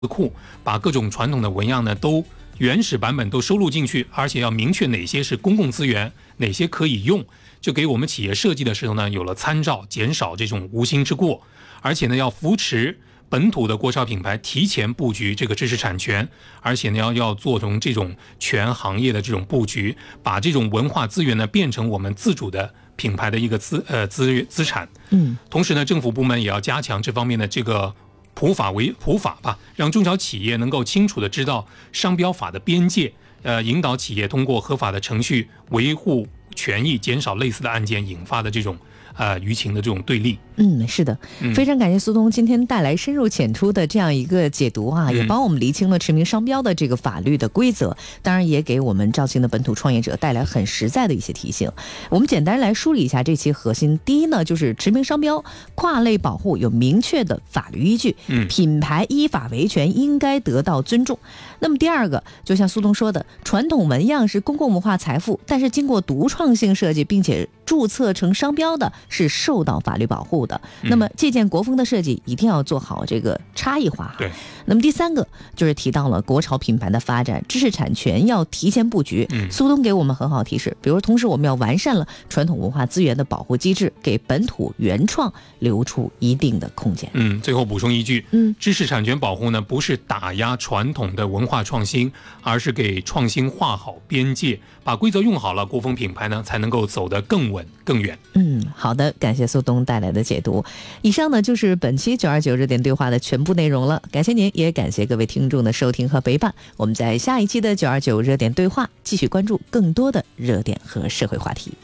库，把各种传统的纹样呢都原始版本都收录进去，而且要明确哪些是公共资源，哪些可以用，就给我们企业设计的时候呢有了参照，减少这种无心之过。而且呢要扶持本土的国潮品牌提前布局这个知识产权，而且呢要做成这种全行业的这种布局，把这种文化资源呢变成我们自主的品牌的一个资产。同时呢政府部门也要加强这方面的这个普法吧，让中小企业能够清楚地知道商标法的边界，引导企业通过合法的程序维护权益，减少类似的案件引发的这种舆情的这种对立。 是的，非常感谢苏东今天带来深入浅出的这样一个解读啊，也帮我们厘清了驰名商标的这个法律的规则，当然也给我们肇庆的本土创业者带来很实在的一些提醒。我们简单来梳理一下这期核心。第一呢，就是驰名商标跨类保护有明确的法律依据，品牌依法维权应该得到尊重。那么第二个，就像苏东说的，传统纹样是公共文化财富，但是经过独创性设计并且注册成商标的是受到法律保护的。那么借鉴国风的设计一定要做好这个差异化。 对。 那么第三个就是提到了国潮品牌的发展，知识产权要提前布局。苏东给我们很好提示，比如同时我们要完善了传统文化资源的保护机制，给本土原创留出一定的空间。 最后补充一句，知识产权保护呢不是打压传统的文化创新，而是给创新画好边界，把规则用好了，国风品牌呢才能够走得更稳更远。 好的，感谢苏东带来的解读。以上呢就是本期929热点对话的全部内容了，感谢您，也感谢各位听众的收听和陪伴。我们在下一期的929热点对话继续关注更多的热点和社会话题。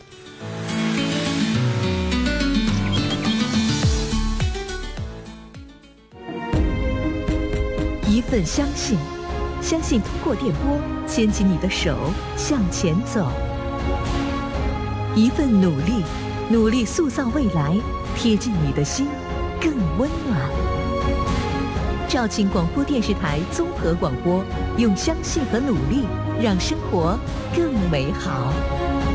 一份相信，相信通过电波牵起你的手向前走；一份努力，努力塑造未来，贴近你的心更温暖。肇庆广播电视台综合广播，用相信和努力让生活更美好。